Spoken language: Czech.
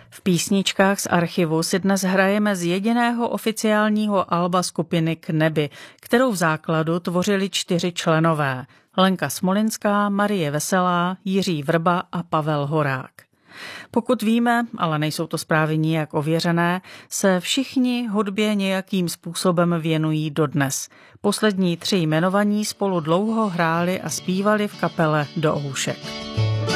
V písničkách z archivu si dnes hrajeme z jediného oficiálního alba skupiny K nebi, kterou v základu tvořili 4 členové: Lenka Smolinská, Marie Veselá, Jiří Vrba a Pavel Horák. Pokud víme, ale nejsou to zprávy nijak ověřené, se všichni hudbě nějakým způsobem věnují dodnes. Poslední 3 jmenovaní spolu dlouho hráli a zpívali v kapele Do oušek.